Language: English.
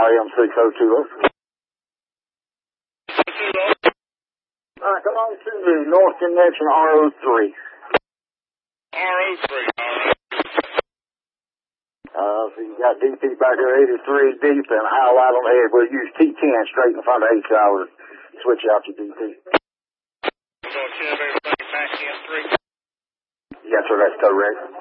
IM602. Come on to the North Connection RO3. RO3, alright. So you got DP back there 83 deep and highlight on the head. We'll use T10 straight in front of H hours. Switch out your DP. So 10 of everything back in 3. Yes, sir, that's correct.